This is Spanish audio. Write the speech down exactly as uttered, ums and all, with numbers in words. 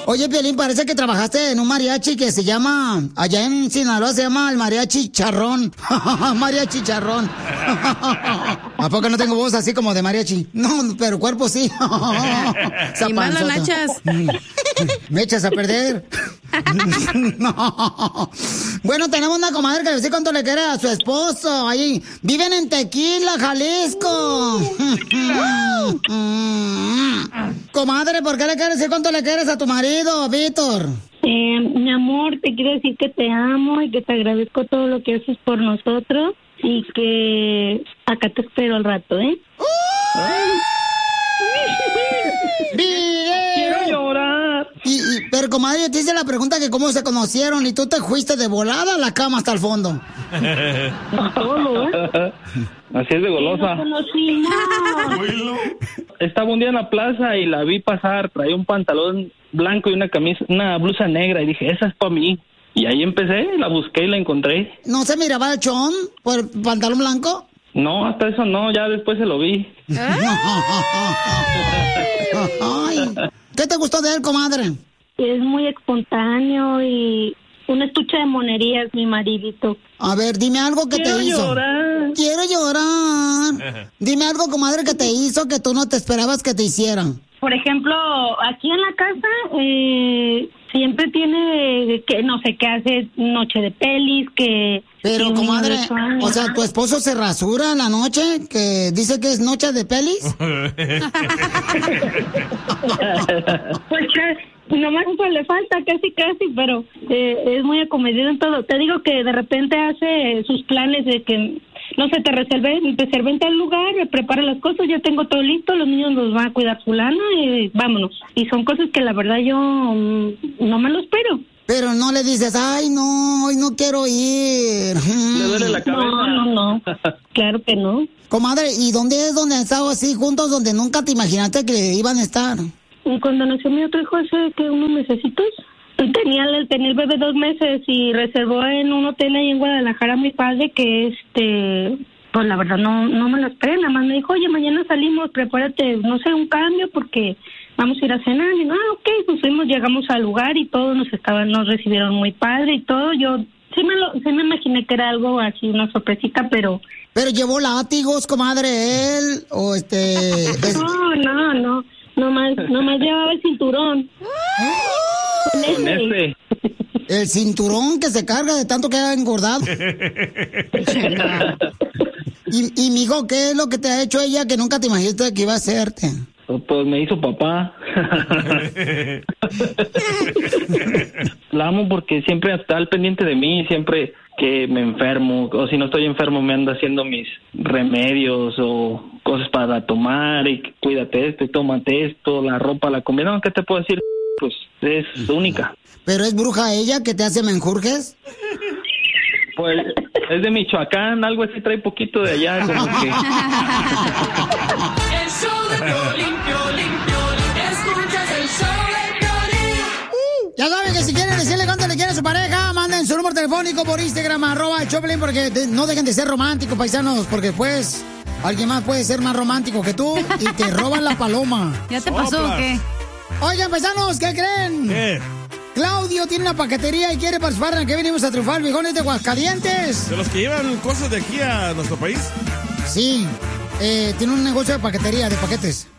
Oye, Piolín, parece que trabajaste en un mariachi que se llama, allá en Sinaloa se llama el mariachi charrón. Mariachi charrón. ¿A poco no tengo voz así como de mariachi? No, pero cuerpo sí. Y malo nachas. Me echas a perder. No. Bueno, tenemos una comadre que dice cuánto le quiere a su esposo. Ahí viven en Tequila, Jalisco. Comadre, ¿por qué le quieres decir cuánto le quieres a tu marido, Víctor? Eh, mi amor, te quiero decir que te amo y que te agradezco todo lo que haces por nosotros y que acá te espero al rato, ¿eh? ¡Quiero llorar! Y, y, pero, comadre, yo te hice la pregunta que cómo se conocieron y tú te fuiste de volada a la cama hasta el fondo. Así es de golosa. Estaba un día en la plaza y la vi pasar, traía un pantalón blanco y una camisa, una blusa negra y dije, esa es para mí. Y ahí empecé, la busqué y la encontré. ¿No se miraba el chón por el pantalón blanco? No, hasta eso no, ya después se lo vi. Ay, ¿qué te gustó de él, comadre? Es muy espontáneo y una estucha de monerías, mi maridito. A ver, dime algo que Quiero te hizo. llorar. Quiero llorar. Dime algo, comadre, que te hizo que tú no te esperabas que te hicieran. Por ejemplo, aquí en la casa eh, siempre tiene que no sé qué hace noche de pelis, que... Pero, que comadre, un niño de o sea, ¿tu esposo se rasura en la noche? ¿Que dice que es noche de pelis? Pues que nomás pues le falta casi casi, pero eh, es muy acomedido en todo. Te digo que de repente hace sus planes de que no sé, te reservé, te reservé en tal lugar, prepara las cosas, ya tengo todo listo, los niños los van a cuidar fulana y vámonos. Y son cosas que la verdad yo mm, no me lo espero. Pero no le dices, ay, no, hoy no quiero ir. Le duele la cabeza. No, no, no. Claro que no. Comadre, ¿y dónde es donde han estado así juntos, donde nunca te imaginaste que iban a estar? Y cuando nació mi otro hijo hace que unos mesecitos, tenía el, tenía el bebé dos meses y reservó en un hotel ahí en Guadalajara a mi padre que este... Pues la verdad no no me lo esperé, nada más me dijo, oye, mañana salimos, prepárate, no sé, un cambio porque vamos a ir a cenar. Y no, ah, ok, pues fuimos, llegamos al lugar y todos nos estaban, nos recibieron muy padre y todo. Yo sí me lo, sí me imaginé que era algo así, una sorpresita, pero... ¿Pero llevó látigos, comadre, él? ¿O este...? Es... No, no, no, nomás, nomás llevaba el cinturón. Con ese. Con ese. El cinturón que se carga de tanto que ha engordado. Y, y, mijo, ¿qué es lo que te ha hecho ella que nunca te imaginaste que iba a hacerte? Pues me hizo papá. La amo porque siempre está al pendiente de mí, siempre que me enfermo, o si no estoy enfermo me anda haciendo mis remedios o cosas para tomar y cuídate esto y tómate esto, la ropa, la comida. No, ¿qué te puedo decir? Pues es única. ¿Pero es bruja ella que te hace menjurjes? Pues es de Michoacán, algo así, trae poquito de allá, como que... El show de Piolín, Piolín, Piolín, escuchas el show de Piolín. Uh, ya saben que si quieren decirle cuánto le quiere a su pareja, manden su número telefónico por Instagram, arroba el Choplin, porque te, no dejen de ser románticos, paisanos, porque pues alguien más puede ser más romántico que tú y te roban la paloma. ¿Ya te pasó o qué? Oigan, paisanos, ¿qué creen? ¿Qué? Claudio tiene una paquetería y quiere participar en que venimos a triunfar, viejones de Aguascalientes. ¿De los que llevan cosas de aquí a nuestro país? Sí, eh, tiene un negocio de paquetería, de paquetes.